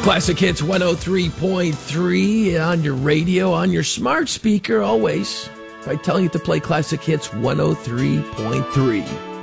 Classic Hits 103.3 on your radio, on your smart speaker, always. By telling it to play Classic Hits 103.3.